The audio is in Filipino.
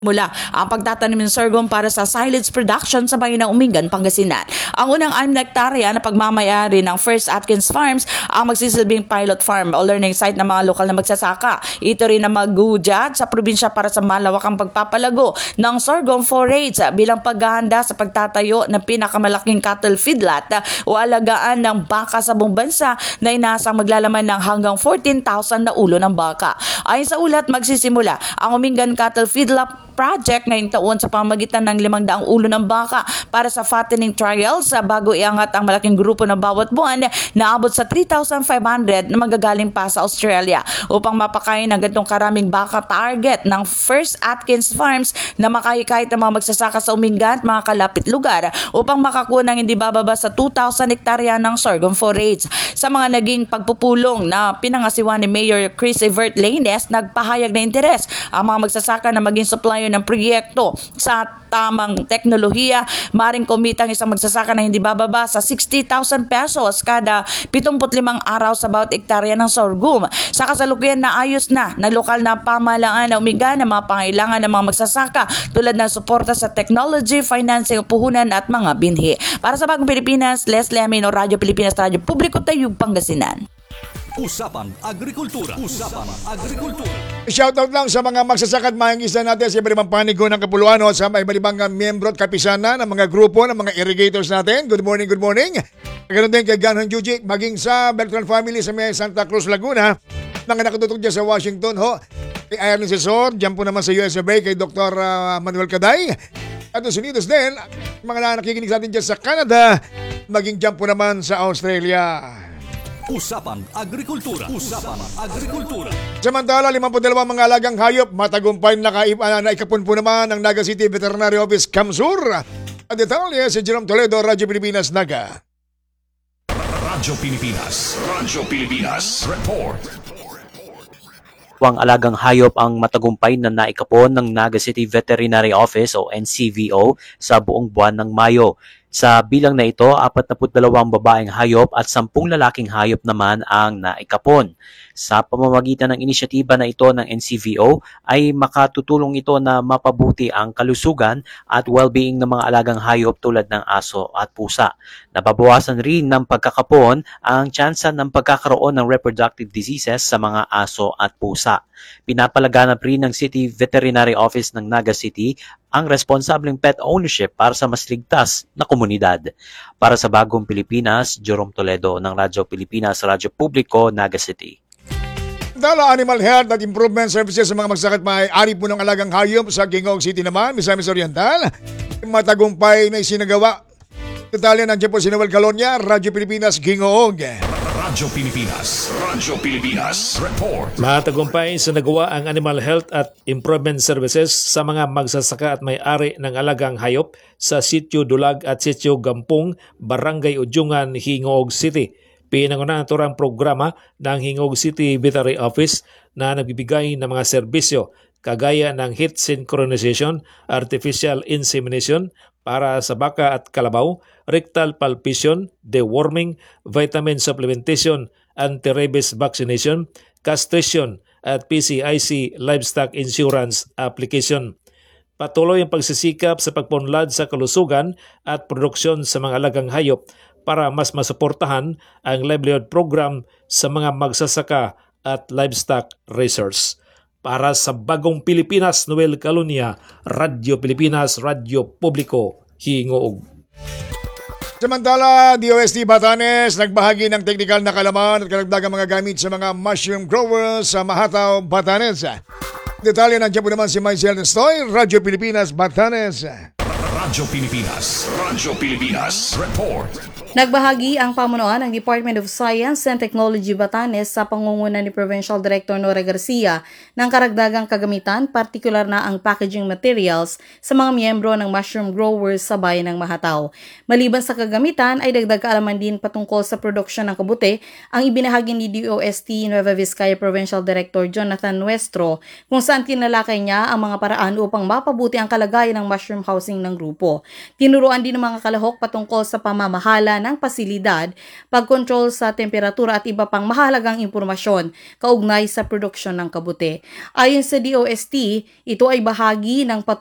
Mula ang pagtatanim ng sorghum para sa silage production sa bayan ng Umingan, Pangasinan. Ang unang 6 hektarya na pagmamayari ng First Atkins Farms ang magsisilbing pilot farm o learning site ng mga lokal na magsasaka. Ito rin ang maghudyat sa probinsya para sa malawakang pagpapalago ng sorghum forage bilang paghahanda sa pagtatayo ng pinakamalaking cattle feedlot o alagaan ng baka sa buong bansa na inaasang maglalaman ng hanggang 14,000 na ulo ng baka. Ayon sa ulat, magsisimula ang Umingan Cattle Feedlot Project ngayong taon sa pamamagitan ng 500 ulo ng baka para sa fattening trials bago iangat ang malaking grupo ng bawat buwan na abot sa 3,500 na magagaling pa sa Australia upang mapakain ng ganitong karaming baka. Target ng First Atkins Farms na makahikayat ng mga magsasaka sa Umingan at mga kalapit lugar upang makakuha ng hindi bababa sa 2,000 hektarya ng sorghum forage. Sa mga naging pagpupulong na pinangasiwa ni Mayor Chris Evert Lainez, nagpahayag na interes ang mga magsasaka na maging supplier ng proyekto sa tamang teknolohiya. Maring kumita ang isang magsasaka na hindi bababa sa 60,000 pesos kada 75 araw sa bawat hektarya ng sorghum. Sa kasalukuyan na ayos na lokal na pamahalaan na Umingan ng mga pangailangan ng mga magsasaka tulad ng suporta sa technology, financing, puhunan at mga binhi. Para sa Bagong Pilipinas, Leslie Amino, Radyo Pilipinas, Radyo Publiko, Tayug, Pangasinan. Usapang Agrikultura. Usapang Agrikultura. Shoutout lang sa mga magsasaka at mahingisa natin sa iba't ibang panigo ng Kapuluan o sa iba't ibang miyembro at kapisana ng mga grupo ng mga irrigators natin. Good morning, good morning. Ganoon din kay Ganhon Juji, maging sa Beltran family sa may Santa Cruz, Laguna. Mga nakatutok dyan sa Washington, kay Ireland Sesor, dyan po naman sa US of A, kay Dr. Manuel Caday. At sa Unidos din, mga nakikinig sa atin dyan sa Canada, maging dyan po naman sa Australia. Usapang Agrikultura. Usapang Agrikultura. Samantala, 52 mga alagang hayop matagumpay na ikapon po naman ng Naga City Veterinary Office, Kamsur. At detalye si Jerome Toledo, Radyo Pilipinas, Naga. Radyo Pilipinas. Radyo Pilipinas. Report. Ang alagang hayop ang matagumpay na naikapon ng Naga City Veterinary Office o NCVO sa buong buwan ng Mayo. Sa bilang na ito, 42 babaeng hayop at 10 lalaking hayop naman ang naikapon. Sa pamamagitan ng inisyatiba na ito ng NCVO ay makatutulong ito na mapabuti ang kalusugan at well-being ng mga alagang hayop tulad ng aso at pusa. Nababawasan rin ng pagkakapon ang tsansa ng pagkakaroon ng reproductive diseases sa mga aso at pusa. Pinapalaganap rin ng City Veterinary Office ng Naga City ang responsableng pet ownership para sa mas ligtas na komunidad. Para sa Bagong Pilipinas, Jerome Toledo ng Radyo Pilipinas, Radyo Publiko, Naga City. Dala Animal Health at Improvement Services sa mga magsasaka at may-ari po ng alagang hayop sa Gingog City naman, Misamis Oriental. Matagumpay na isinagawa. Detalye ng po si Noel Calonia, Radyo Pilipinas, Gingog. Radyo Pilipinas. Radyo Pilipinas. Report. Matagumpay sa nagawa ang Animal Health at Improvement Services sa mga magsasaka at may-ari ng alagang hayop sa Sitio Dulag at Sitio Gampung, Barangay Udyungan, Hingog City. Pinangunahan ito ang programa ng Hingog City Veterinary Office na nagbibigay ng mga serbisyo kagaya ng heat synchronization, artificial insemination para sa baka at kalabaw, rectal palpation, deworming, vitamin supplementation, anti-rabies vaccination, castration at PCIC livestock insurance application. Patuloy ang pagsisikap sa pagpunlad sa kalusugan at produksyon sa mga alagang hayop para mas masuportahan ang livelihood program sa mga magsasaka at livestock raisers. Para sa Bagong Pilipinas, Noel Calonia, Radyo Pilipinas, Radyo Publiko, Hingog. Samantala, DOST Batanes nagbahagi ng teknikal na kalaman at karagdagang mga gamit sa mga mushroom growers sa Mahataw, Batanes. Detalye nandiyan po naman si Marcel Nestoy, Radyo Pilipinas, Batanes. Radyo Pilipinas. Radyo Pilipinas. Report. Nagbahagi ang pamunuan ng Department of Science and Technology Batanes sa pangunguna ni Provincial Director Nora Garcia ng karagdagang kagamitan, partikular na ang packaging materials sa mga miyembro ng mushroom growers sa bayan ng Mahataw. Maliban sa kagamitan ay dagdag kaalaman din patungkol sa produksyon ng kabuti ang ibinahagi ni DOST Nueva Vizcaya Provincial Director Jonathan Nuestro kung saan tinalakay niya ang mga paraan upang mapabuti ang kalagayan ng mushroom housing ng grupo. Tinuruan din ng mga kalahok patungkol sa pamamahala ng pasilidad, pagkontrol sa temperatura at iba pang mahalagang impormasyon kaugnay sa produksyon ng kabute. Ayon sa DOST, ito ay bahagi ng